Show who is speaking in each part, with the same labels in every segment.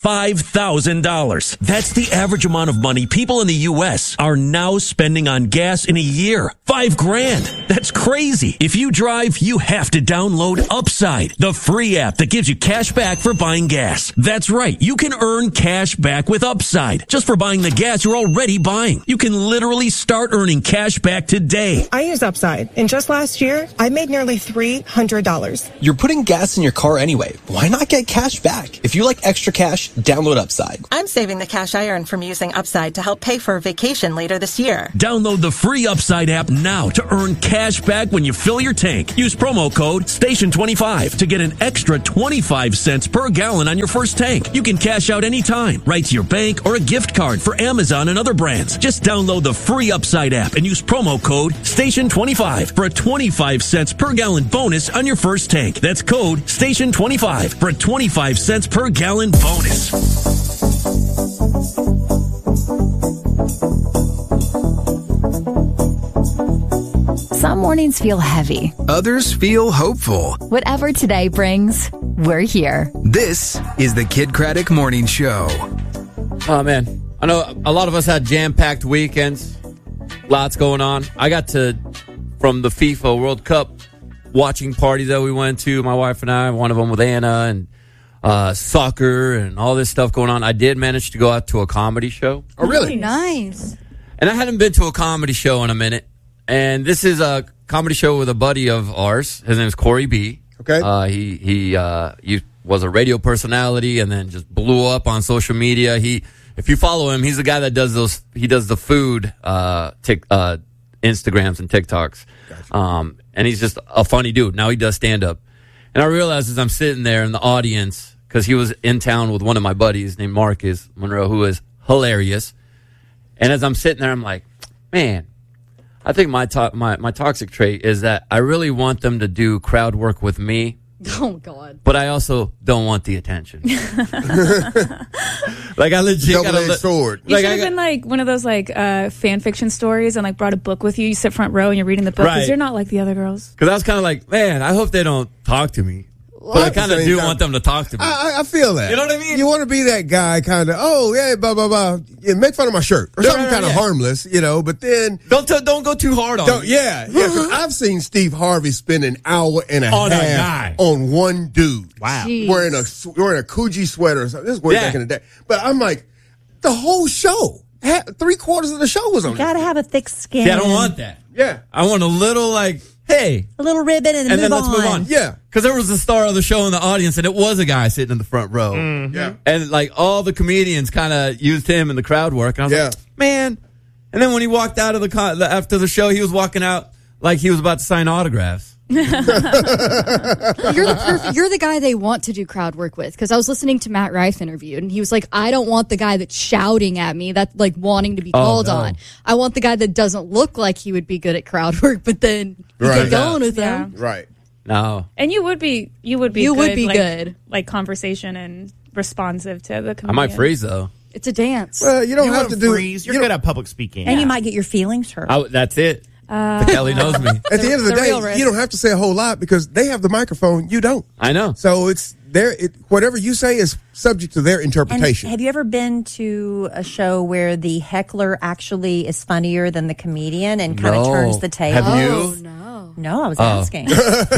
Speaker 1: $5,000. That's the average amount of money people in the U.S. are now spending on gas in a year. $5,000. That's crazy. If you drive, you have to download Upside, the free app that gives you cash back for buying gas. That's right. You can earn cash back with Upside just for buying the gas you're already buying. You can literally start earning cash back today.
Speaker 2: I use Upside, and just last year, I made nearly $300.
Speaker 3: You're putting gas in your car anyway. Why not get cash back? If you like extra cash, download Upside.
Speaker 4: I'm saving the cash I earn from using Upside to help pay for a vacation later this year.
Speaker 1: Download the free Upside app now to earn cash back when you fill your tank. Use promo code STATION25 to get an extra 25 cents per gallon on your first tank. You can cash out anytime, right to your bank or a gift card for Amazon and other brands. Just download the free Upside app and use promo code STATION25 for a 25 cents per gallon bonus on your first tank. That's code STATION25 for a 25 cents per gallon bonus.
Speaker 5: Some mornings feel heavy.
Speaker 6: Others feel hopeful.
Speaker 5: Whatever today brings, we're here.
Speaker 6: This is the Kid Craddock Morning Show.
Speaker 7: Oh, man. I know a lot of us had jam-packed weekends. Lots going on. I got from the FIFA World Cup watching parties that we went to, my wife and I, one of them with Anna, and soccer and all this stuff going on. I did manage to go out to a comedy show.
Speaker 6: Oh, really?
Speaker 5: Nice.
Speaker 7: And I hadn't been to a comedy show in a minute. And this is a comedy show with a buddy of ours. His name is Corey B.
Speaker 8: Okay.
Speaker 7: He was a radio personality and then just blew up on social media. If you follow him, he's the guy that does he does the food Instagrams and TikToks. Gotcha. And he's just a funny dude. Now he does stand-up. And I realized as I'm sitting there in the audience, because he was in town with one of my buddies named Marcus Monroe, who is hilarious. And as I'm sitting there, I'm like, man, I think my toxic trait is that I really want them to do crowd work with me.
Speaker 9: Oh, God.
Speaker 7: But I also don't want the attention. Like, I legit
Speaker 8: double-edged sword.
Speaker 9: You should have been like one of those like fan fiction stories and like brought a book with you. You sit front row and you're reading the book because you're not like the other girls.
Speaker 7: Because I was kind of like, man, I hope they don't talk to me. But I kind of do want them to talk to me.
Speaker 8: I feel that.
Speaker 7: You know what I mean?
Speaker 8: You want to be that guy kind of, oh, yeah, blah, blah, blah. Yeah, make fun of my shirt. Or something kind of harmless, but then.
Speaker 7: Don't go too hard on me.
Speaker 8: Yeah. 'Cause I've seen Steve Harvey spend an hour and a half on one dude.
Speaker 7: Wow.
Speaker 9: Jeez.
Speaker 8: Wearing a Coogee sweater or something. This is way back in the day. But I'm like, the whole show, 3/4 of the show was on
Speaker 10: You gotta have a thick skin.
Speaker 7: See, I don't want that.
Speaker 8: Yeah.
Speaker 7: I want a little like, hey.
Speaker 10: A little ribbon and
Speaker 7: then let's move on.
Speaker 8: Yeah.
Speaker 7: Because there was the star of the show in the audience, and it was a guy sitting in the front row.
Speaker 8: Mm-hmm. Yeah.
Speaker 7: And like all the comedians kind of used him in the crowd work. And I was like, man. And then when he walked out of after the show, he was walking out like he was about to sign autographs.
Speaker 9: You're the guy they want to do crowd work with, because I was listening to Matt Rife interview and he was like, I don't want the guy that's shouting at me, that's like wanting to be called on. I want the guy that doesn't look like he would be good at crowd work, but then you get going with him.
Speaker 8: Right.
Speaker 7: No.
Speaker 9: And you would be good, like conversation and responsive to the comedian.
Speaker 7: I might freeze though.
Speaker 9: It's a dance.
Speaker 8: Well, you don't have to do
Speaker 11: freeze. You're good at public speaking.
Speaker 10: And you might get your feelings hurt.
Speaker 7: That's it. Kelly knows me.
Speaker 8: At the end of the day, you don't have to say a whole lot because they have the microphone. You don't.
Speaker 7: I know.
Speaker 8: So it's whatever you say is subject to their interpretation.
Speaker 10: And have you ever been to a show where the heckler actually is funnier than the comedian and kind of turns the table?
Speaker 7: Have you?
Speaker 9: Oh, no.
Speaker 10: No, I was asking.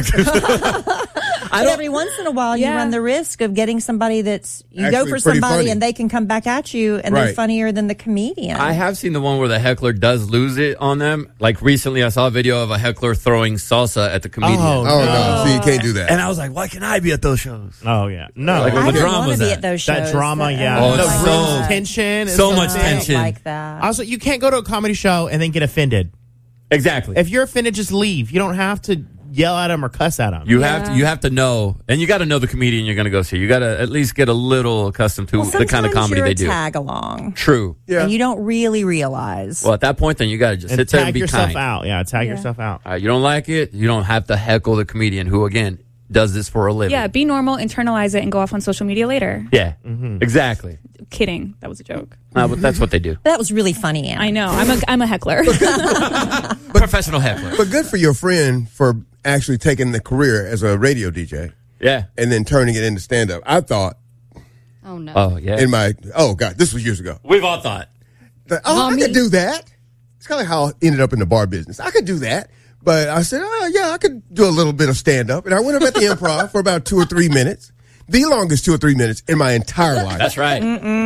Speaker 10: But every once in a while, you run the risk of getting somebody that's go for somebody
Speaker 8: funny.
Speaker 10: and they can come back at you and they're funnier than the comedian.
Speaker 7: I have seen the one where the heckler does lose it on them. Like recently, I saw a video of a heckler throwing salsa at the comedian.
Speaker 8: Oh no! So you can't do that.
Speaker 7: And I was like, why can't I be at those shows?
Speaker 11: Oh yeah, no.
Speaker 7: Like,
Speaker 10: I
Speaker 7: the
Speaker 10: don't want
Speaker 7: drama's
Speaker 10: to be
Speaker 7: at
Speaker 10: at those shows.
Speaker 11: That drama, yeah.
Speaker 7: Oh,
Speaker 11: the
Speaker 7: it's
Speaker 11: room
Speaker 7: so-
Speaker 11: tension.
Speaker 7: so
Speaker 11: is
Speaker 7: much
Speaker 11: like-
Speaker 7: tension.
Speaker 10: I don't like that.
Speaker 11: Also, you can't go to a comedy show and then get offended.
Speaker 7: Exactly.
Speaker 11: If you're offended, just leave. You don't have to yell at them or cuss at them.
Speaker 7: You have to know, and you got to know the comedian you're going to go see. You got to at least get a little accustomed to the kind of comedy they do.
Speaker 10: Tag along.
Speaker 7: True.
Speaker 8: Yeah.
Speaker 10: And you don't really realize.
Speaker 7: Well, at that point, then you got to just sit there and
Speaker 11: tag
Speaker 7: be
Speaker 11: yourself
Speaker 7: kind.
Speaker 11: out. Yeah, tag yourself out.
Speaker 7: You don't like it, you don't have to heckle the comedian who, again, does this for a living.
Speaker 9: Yeah, be normal, internalize it, and go off on social media later.
Speaker 7: Yeah, exactly.
Speaker 9: Kidding. That was a joke.
Speaker 7: But that's what they do.
Speaker 10: That was really funny, Anna.
Speaker 9: I know. I'm a heckler.
Speaker 7: Professional heckler.
Speaker 8: But good for your friend for actually taking the career as a radio DJ.
Speaker 7: Yeah.
Speaker 8: And then turning it into stand-up. I thought
Speaker 9: Oh, no.
Speaker 7: Oh, yeah.
Speaker 8: Oh, God, this was years ago.
Speaker 7: We've all thought.
Speaker 8: I could do that. It's kind of like how I ended up in the bar business. I could do that. But I said, I could do a little bit of stand-up. And I went up at the Improv for about 2 or 3 minutes. The longest 2 or 3 minutes in my entire life.
Speaker 7: That's right.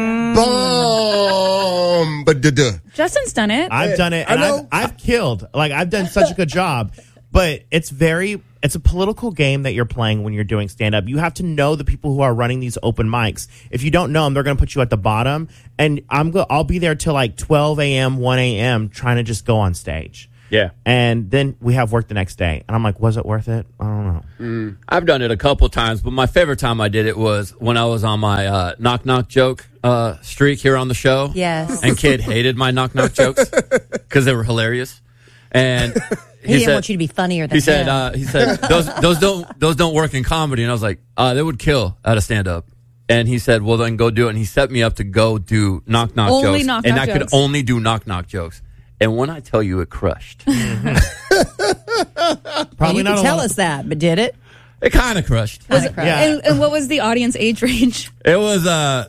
Speaker 8: Boom! But
Speaker 12: Justin's done it.
Speaker 11: I've done it. And
Speaker 8: I know.
Speaker 11: I've killed. Like, I've done such a good job. But it's a political game that you're playing when you're doing stand-up. You have to know the people who are running these open mics. If you don't know them, they're going to put you at the bottom. And I'll be there till like 12 a.m., 1 a.m. trying to just go on stage.
Speaker 7: Yeah.
Speaker 11: And then we have work the next day. And I'm like, was it worth it? I don't know.
Speaker 7: I've done it a couple times, but my favorite time I did it was when I was on my knock-knock joke streak here on the show.
Speaker 10: Yes.
Speaker 7: And Kid hated my knock-knock jokes because they were hilarious. And
Speaker 10: he didn't want you to be funnier than him.
Speaker 7: He said those don't work in comedy. And I was like, they would kill at a stand-up. And he said, well, then go do it. And he set me up to go do knock-knock jokes.
Speaker 12: Only knock-knock
Speaker 7: and I
Speaker 12: jokes.
Speaker 7: could only do knock-knock jokes. And when I tell you it crushed.
Speaker 11: Probably
Speaker 10: you
Speaker 11: not
Speaker 10: can tell us that, but did it?
Speaker 7: It kind of crushed.
Speaker 12: And what was the audience age range?
Speaker 7: It was an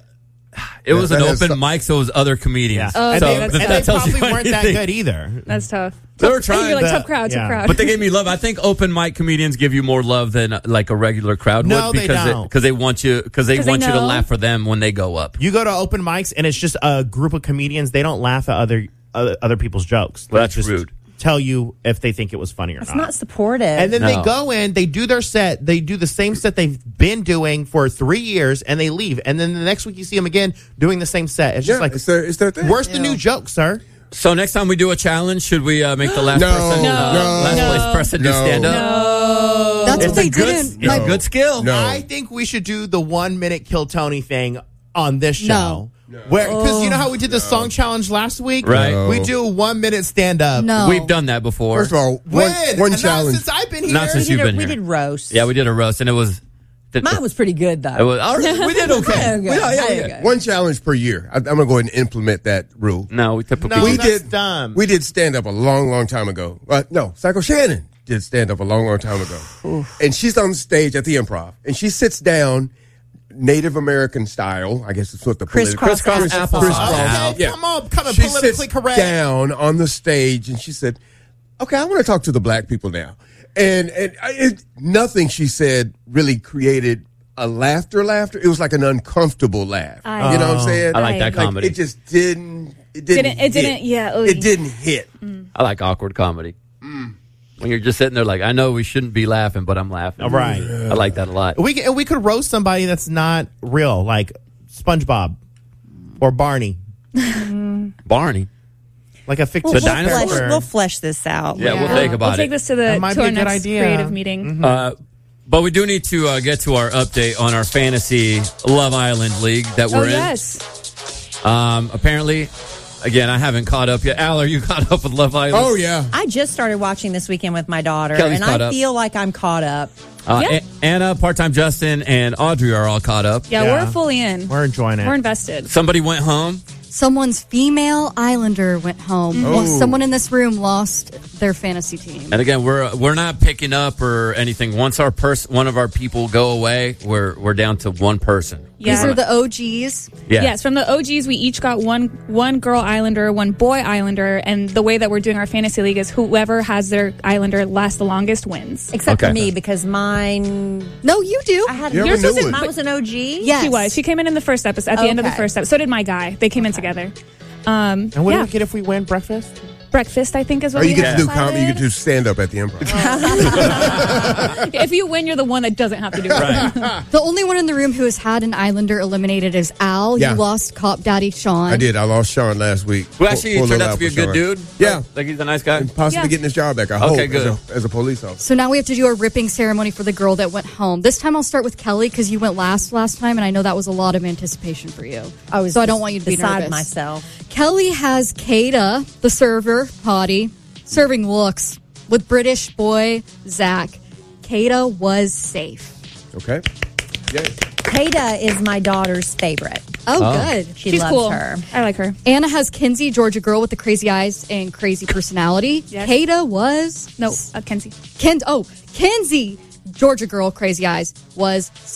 Speaker 7: open mic, so it was other comedians.
Speaker 12: Yeah.
Speaker 11: And
Speaker 12: So
Speaker 11: they probably weren't that good either.
Speaker 12: That's tough.
Speaker 7: They were trying.
Speaker 12: You're like, tough crowd.
Speaker 7: But they gave me love. I think open mic comedians give you more love than like a regular crowd
Speaker 11: No,
Speaker 7: would
Speaker 11: they don't.
Speaker 7: because they want you to
Speaker 12: know.
Speaker 7: laugh for them when they go up.
Speaker 11: You go to open mics, and it's just a group of comedians. They don't laugh at other people's jokes.
Speaker 7: Well,
Speaker 11: They
Speaker 7: that's
Speaker 11: just
Speaker 7: rude.
Speaker 11: Tell you if they think it was funny or
Speaker 10: It's
Speaker 11: not.
Speaker 10: not supportive.
Speaker 11: And then they
Speaker 7: No.
Speaker 11: go in, they do their set, they do the same set they've been doing for 3 years, and they leave. And then the next week you see them again doing the same set. It's just like,
Speaker 8: it's their thing.
Speaker 11: where's the new joke, sir?
Speaker 7: So next time we do a challenge, should we make the last
Speaker 8: No,
Speaker 7: person,
Speaker 8: no,
Speaker 7: last
Speaker 8: no,
Speaker 7: place person do
Speaker 8: no.
Speaker 7: stand up?
Speaker 9: That's
Speaker 7: It's
Speaker 9: what they
Speaker 7: a good,
Speaker 9: did.
Speaker 7: it's a good skill.
Speaker 8: No.
Speaker 11: I think we should do the 1 minute Kill Tony thing on this show.
Speaker 9: No.
Speaker 11: Because you know how we did the song challenge last week?
Speaker 7: Right.
Speaker 8: No.
Speaker 11: We do 1 minute stand up.
Speaker 9: No.
Speaker 7: We've done that before.
Speaker 8: First of all,
Speaker 11: When?
Speaker 8: one
Speaker 11: Not
Speaker 8: challenge.
Speaker 11: since I've been here.
Speaker 7: Not since
Speaker 10: we
Speaker 7: you've
Speaker 10: did,
Speaker 7: been
Speaker 10: we
Speaker 7: here.
Speaker 10: did roast.
Speaker 7: Yeah, we did a roast, and it was.
Speaker 10: Mine was pretty good, though.
Speaker 7: It was we did okay.
Speaker 10: Okay.
Speaker 8: One challenge per year. I'm going to go ahead and implement that rule.
Speaker 7: No, we typically.
Speaker 11: No,
Speaker 8: we
Speaker 11: that's
Speaker 8: did
Speaker 11: dumb.
Speaker 8: We did stand up a long time ago. No, Psycho Shannon did stand up a long time ago. And she's on stage at the Improv, and she sits down Native American style. I guess it's what the
Speaker 10: Crisscross
Speaker 7: applesauce.
Speaker 11: Okay, come on, come on,
Speaker 8: She
Speaker 11: politically
Speaker 8: sits
Speaker 11: correct.
Speaker 8: down on the stage, and she said, "Okay, I want to talk to the black people now." And nothing she said really created a laughter. It was like an uncomfortable laugh. You know what I'm saying?
Speaker 7: I like that comedy.
Speaker 8: It just didn't. It didn't hit. It didn't hit.
Speaker 7: I like awkward comedy. When you're just sitting there like, I know we shouldn't be laughing, but I'm laughing.
Speaker 11: Right.
Speaker 7: I like that a lot.
Speaker 11: We could roast somebody that's not real, like SpongeBob or Barney,
Speaker 7: Barney.
Speaker 11: like a fictitious
Speaker 7: The dinosaur?
Speaker 11: character.
Speaker 10: We'll flesh this out.
Speaker 7: Yeah, we'll think about
Speaker 12: We'll take
Speaker 7: it.
Speaker 12: this to
Speaker 11: That might be
Speaker 12: our
Speaker 11: a good
Speaker 12: next
Speaker 11: idea.
Speaker 12: creative meeting.
Speaker 7: But we do need to get to our update on our fantasy Love Island league that we're in.
Speaker 12: Yes.
Speaker 7: Apparently, again, I haven't caught up yet. Al, are you caught up with Love Island?
Speaker 8: Oh yeah.
Speaker 10: I just started watching this weekend with my daughter,
Speaker 7: Kelly's
Speaker 10: and
Speaker 7: caught
Speaker 10: I
Speaker 7: up.
Speaker 10: feel like I'm caught up.
Speaker 12: Yeah.
Speaker 7: Anna, Part-Time Justin, and Audrey are all caught up.
Speaker 12: Yeah,
Speaker 11: Yeah.
Speaker 12: we're fully in.
Speaker 11: We're enjoying it.
Speaker 12: We're invested.
Speaker 7: Somebody went home.
Speaker 9: Someone's female Islander went home.
Speaker 8: Oh.
Speaker 9: Well, someone in this room lost their fantasy team.
Speaker 7: And again, we're not picking up or anything. Once one of our people go away, we're down to one person.
Speaker 12: Yeah.
Speaker 9: These are the OGs.
Speaker 7: Yeah.
Speaker 12: Yes, from the OGs, we each got one girl Islander, one boy Islander, and the way that we're doing our fantasy league is whoever has their Islander last the longest wins.
Speaker 10: Except
Speaker 7: Okay.
Speaker 10: for me, because mine.
Speaker 9: No, you do.
Speaker 10: I had
Speaker 8: You
Speaker 10: yours
Speaker 8: have a new
Speaker 10: was
Speaker 8: one.
Speaker 10: mine was an OG.
Speaker 9: Yes.
Speaker 12: She was. She came in the first episode, at the end of the
Speaker 10: Okay.
Speaker 12: first episode. So did my guy. They came in together.
Speaker 11: And what do
Speaker 12: Yeah.
Speaker 11: we get if we win breakfast?
Speaker 12: Breakfast, I think, is
Speaker 8: Oh,
Speaker 12: what
Speaker 8: you
Speaker 12: we
Speaker 8: get to do
Speaker 12: decided.
Speaker 8: comedy. You get to stand up at the Improv.
Speaker 12: If you win, you're the one that doesn't have to do it.
Speaker 9: The only one in the room who has had an Islander eliminated is Al.
Speaker 8: Yeah.
Speaker 9: You lost Cop Daddy Sean.
Speaker 8: I did. I lost Sean last week.
Speaker 7: Who actually
Speaker 8: Pulled
Speaker 7: turned
Speaker 8: it
Speaker 7: out to be a
Speaker 8: for
Speaker 7: good
Speaker 8: Sean.
Speaker 7: dude.
Speaker 8: Yeah.
Speaker 7: Like he's a nice guy.
Speaker 8: And possibly
Speaker 12: Yeah.
Speaker 8: getting his job back. I
Speaker 7: Okay,
Speaker 8: hope
Speaker 7: good.
Speaker 8: as a police officer.
Speaker 9: So now we have to do a ripping ceremony for the girl that went home. This time I'll start with Kelly because you went last time, and I know that was a lot of anticipation for you. So I don't want you to be
Speaker 10: beside
Speaker 9: nervous.
Speaker 10: myself.
Speaker 9: Kelly has Kada, the server, potty, serving looks with British boy Zach. Kada was safe.
Speaker 8: Okay. Yeah.
Speaker 10: Kada is my daughter's favorite.
Speaker 9: Oh, good.
Speaker 10: She's loves
Speaker 12: cool.
Speaker 10: her.
Speaker 12: I like her.
Speaker 9: Anna has Kinsey, Georgia girl with the crazy eyes and crazy personality.
Speaker 12: Yes.
Speaker 9: Kada was
Speaker 12: Kenzie.
Speaker 9: Kinsey, Georgia girl, crazy eyes, was safe.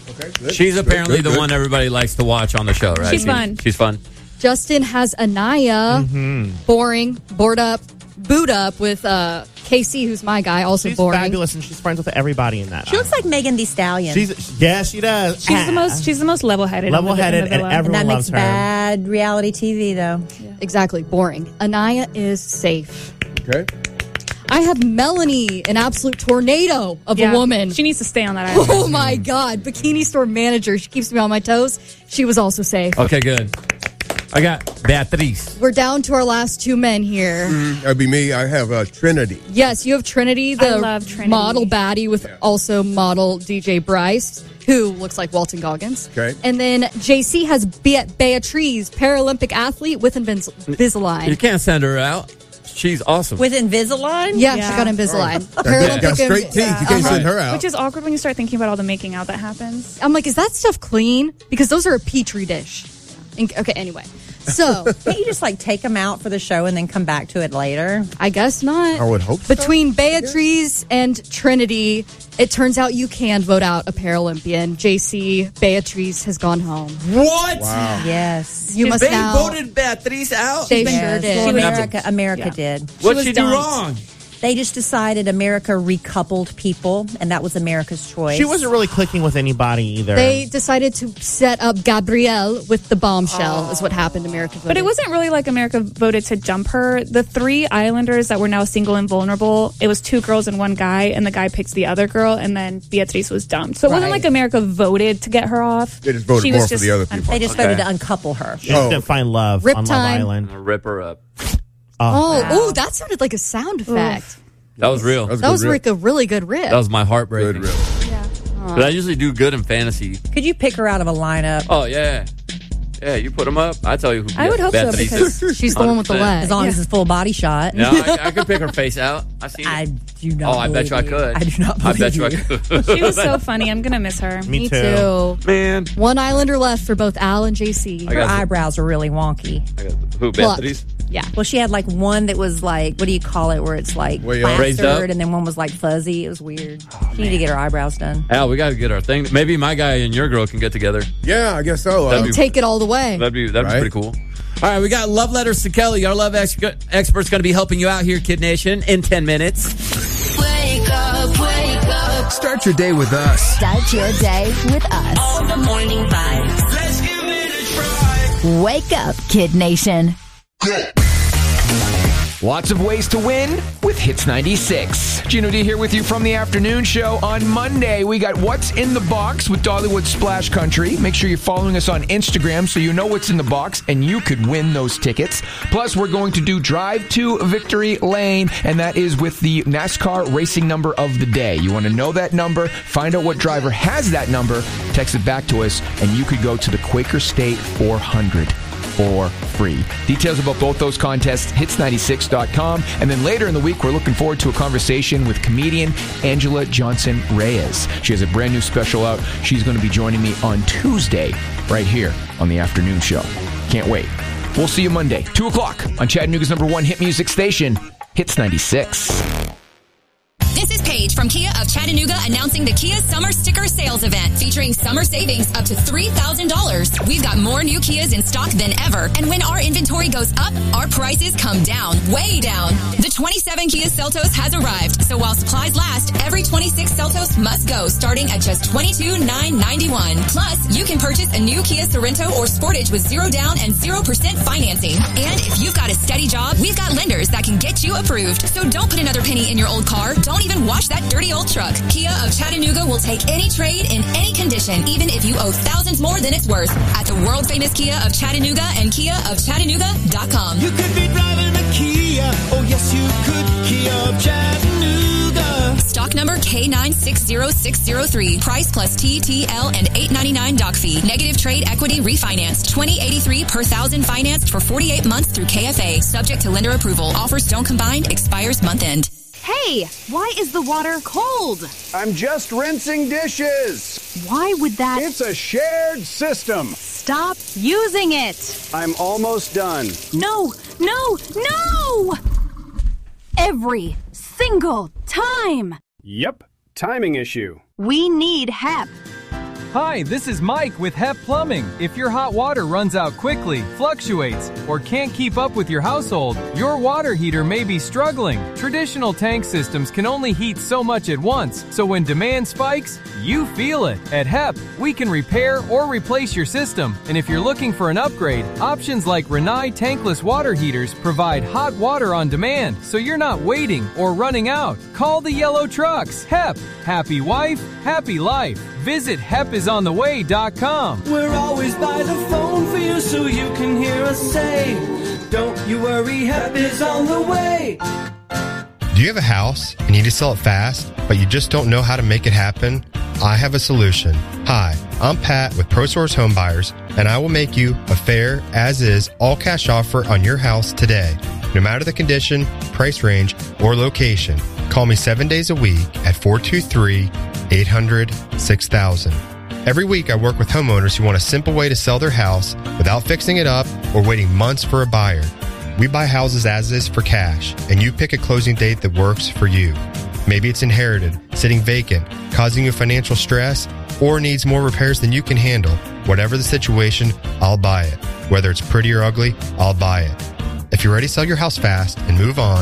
Speaker 8: Okay, good.
Speaker 7: She's apparently
Speaker 8: Good,
Speaker 7: the
Speaker 8: good.
Speaker 7: one everybody likes to watch on the show, right?
Speaker 12: She's fun.
Speaker 7: She's fun.
Speaker 9: Justin has Anaya, boring, bored up, booed up with KC, who's my guy, also
Speaker 11: She's
Speaker 9: boring.
Speaker 11: fabulous, and she's friends with everybody in that.
Speaker 10: She looks like Megan Thee Stallion.
Speaker 11: She does.
Speaker 12: She's the most level-headed.
Speaker 11: Level-headed,
Speaker 12: in the
Speaker 11: and
Speaker 12: villa.
Speaker 11: everyone
Speaker 10: and that
Speaker 11: loves
Speaker 10: makes
Speaker 11: her.
Speaker 10: bad reality TV, though.
Speaker 9: Exactly, boring. Anaya is safe.
Speaker 8: Okay.
Speaker 9: I have Melanie, an absolute tornado of
Speaker 12: Yeah.
Speaker 9: a woman.
Speaker 12: She needs to stay on that island.
Speaker 9: Oh my God. Bikini store manager. She keeps me on my toes. She was also safe.
Speaker 7: Okay, good. I got Beatriz.
Speaker 9: We're down to our last two men here.
Speaker 8: That'd be me. I have Trinity.
Speaker 9: Yes, you have Trinity,
Speaker 12: I
Speaker 9: the
Speaker 12: love Trinity.
Speaker 9: model baddie with also model DJ Bryce, who looks like Walton Goggins.
Speaker 8: Okay.
Speaker 9: And then JC has Beatriz, Paralympic athlete with Invisalign.
Speaker 7: You can't send her out. She's awesome.
Speaker 10: With Invisalign?
Speaker 9: Yeah, she got Invisalign.
Speaker 8: Got straight teeth. You can't send her out.
Speaker 12: Which is awkward when you start thinking about all the making out that happens.
Speaker 9: I'm like, is that stuff clean? Because those are a petri dish. Okay, anyway. So,
Speaker 10: Can't you just like take them out for the show and then come back to it later?
Speaker 9: I guess not.
Speaker 8: I would hope so.
Speaker 9: Between Beatriz and Trinity, it turns out you can vote out a Paralympian. JC, Beatriz has gone home.
Speaker 7: What?
Speaker 8: Wow.
Speaker 10: Yes.
Speaker 9: You must
Speaker 7: They
Speaker 9: now.
Speaker 7: voted Beatriz out?
Speaker 9: They
Speaker 10: Yes.
Speaker 9: sure did.
Speaker 10: Well, America did.
Speaker 7: What'd
Speaker 12: was
Speaker 7: she do
Speaker 12: dumped.
Speaker 7: wrong?
Speaker 10: They just decided America recoupled people, and that was America's choice.
Speaker 11: She wasn't really clicking with anybody either.
Speaker 9: They decided to set up Gabrielle with the bombshell, is what happened. America voted.
Speaker 12: But it wasn't really like America voted to dump her. The 3 Islanders that were now single and vulnerable, it was 2 girls and 1 guy, and the guy picked the other girl, and then Beatriz was dumped. So it wasn't
Speaker 10: Right.
Speaker 12: like America voted to get her off.
Speaker 8: They just voted
Speaker 12: She was
Speaker 8: more for
Speaker 12: just
Speaker 8: the other people.
Speaker 10: They just voted to uncouple her.
Speaker 11: She just didn't find love
Speaker 9: Rip
Speaker 11: on
Speaker 9: time.
Speaker 11: Love Island.
Speaker 7: I'll rip her up.
Speaker 9: Oh, that sounded like a sound effect.
Speaker 7: That was real.
Speaker 9: That was like a really good rip.
Speaker 7: That was my heartbreak.
Speaker 8: Good rip.
Speaker 7: But I usually do good in fantasy.
Speaker 10: Could you pick her out of a lineup?
Speaker 7: Oh, yeah. Yeah, you put them up. I tell you who
Speaker 12: I would hope so,
Speaker 7: Beatriz
Speaker 12: because
Speaker 7: is.
Speaker 9: She's the one with the
Speaker 7: 100%.
Speaker 9: leg.
Speaker 10: As long as it's full body shot.
Speaker 7: No, I could pick her face out. I've seen it.
Speaker 10: I do not.
Speaker 7: Oh, I bet you I
Speaker 10: believe
Speaker 7: could.
Speaker 10: I do not
Speaker 7: I
Speaker 10: believe
Speaker 7: bet you I
Speaker 10: you.
Speaker 7: could.
Speaker 12: She was so funny. I'm going to miss her.
Speaker 11: Me
Speaker 9: Me
Speaker 11: too.
Speaker 9: too.
Speaker 7: Man.
Speaker 9: One Islander left for both Al and JC.
Speaker 7: I
Speaker 10: Her
Speaker 7: got
Speaker 10: eyebrows are really wonky.
Speaker 7: who,
Speaker 9: Plucked.
Speaker 7: Beatriz?
Speaker 9: Yeah.
Speaker 10: Well, she had like one that was like, what do you call it, where it's like
Speaker 8: Way up.
Speaker 7: Raised up?
Speaker 10: plastered, and then one was like fuzzy. It was weird. She need to get her eyebrows done.
Speaker 7: Al, we got to get our thing. Maybe my guy and your girl can get together.
Speaker 8: Yeah, I guess so.
Speaker 7: That'd be-
Speaker 9: Take it all the way.
Speaker 7: That'd be
Speaker 8: Right.
Speaker 7: pretty cool. All right, we got love letters to Kelly. Our love expert's going to be helping you out here, Kid Nation, in 10 minutes.
Speaker 13: Wake up, wake up.
Speaker 6: Start your day with us.
Speaker 5: Start your day with us.
Speaker 13: All the morning vibes. Let's give it a try.
Speaker 5: Wake up, Kid Nation.
Speaker 6: Lots of ways to win with Hits 96. Gino D here with you from the afternoon show. On Monday, we got What's in the Box with Dollywood Splash Country. Make sure you're following us on Instagram so you know what's in the box and you could win those tickets. Plus, we're going to do Drive to Victory Lane, and that is with the NASCAR racing number of the day. You want to know that number, find out what driver has that number, text it back to us, and you could go to the Quaker State 400. For free. Details about both those contests, hits96.com. And then later in the week, we're looking forward to a conversation with comedian Angela Johnson Reyes. She has a brand new special out. She's going to be joining me on Tuesday right here on the afternoon show. Can't wait. We'll see you Monday, 2 o'clock on Chattanooga's #1 hit music station, Hits 96.
Speaker 14: This is Paige from Kia of Chattanooga announcing the Kia Summer Sticker Sales Event featuring summer savings up to $3,000. We've got more new Kias in stock than ever. And when our inventory goes up, our prices come down, way down. The 27 Kia Seltos has arrived. So while supplies last, every 26 Seltos must go, starting at just $22,991. Plus, you can purchase a new Kia Sorento or Sportage with 0 down and 0% financing. And if you've got a steady job, we've got lenders that can get you approved. So don't put another penny in your old car. Don't even wash that dirty old truck. Kia of Chattanooga will take any trade in any condition, even if you owe thousands more than it's worth. At the world famous Kia of Chattanooga and KiaofChattanooga.com.
Speaker 13: You could be driving a Kia. Oh, yes, you could. Kia of Chattanooga.
Speaker 14: Stock number K960603. Price plus TTL and $899 doc fee. Negative trade equity refinanced. $20.83 per thousand financed for 48 months through KFA. Subject to lender approval. Offers don't combine. Expires month end.
Speaker 15: Hey, why is the water cold?
Speaker 16: I'm just rinsing dishes.
Speaker 15: Why would that...
Speaker 16: It's a shared system.
Speaker 15: Stop using it.
Speaker 16: I'm almost done.
Speaker 15: No, no, no! Every single time.
Speaker 16: Yep, timing issue.
Speaker 15: We need HEP.
Speaker 17: Hi, this is Mike with HEP Plumbing. If your hot water runs out quickly, fluctuates, or can't keep up with your household, your water heater may be struggling. Traditional tank systems can only heat so much at once, so when demand spikes, you feel it. At HEP, we can repair or replace your system, and if you're looking for an upgrade, options like Rinnai tankless water heaters provide hot water on demand, so you're not waiting or running out. Call the yellow trucks. HEP. Happy wife, happy life. Visit HEPisontheway.com.
Speaker 13: We're always by the phone for you so you can hear us say, don't you worry, HEP is on the way.
Speaker 18: Do you have a house and you need to sell it fast, but you just don't know how to make it happen? I have a solution. Hi, I'm Pat with ProSource Home Buyers, and I will make you a fair, as-is, all-cash offer on your house today. No matter the condition, price range, or location, call me 7 days a week at 423-800-6000. Every week I work with homeowners who want a simple way to sell their house without fixing it up or waiting months for a buyer. We buy houses as is for cash, and you pick a closing date that works for you. Maybe it's inherited, sitting vacant, causing you financial stress, or needs more repairs than you can handle. Whatever the situation, I'll buy it. Whether it's pretty or ugly, I'll buy it. If you're ready to sell your house fast and move on,